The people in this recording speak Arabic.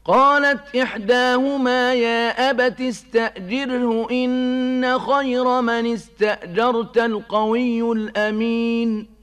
قالت إحداهما يا أبت استأجره إن خير من استأجرت القوي الأمين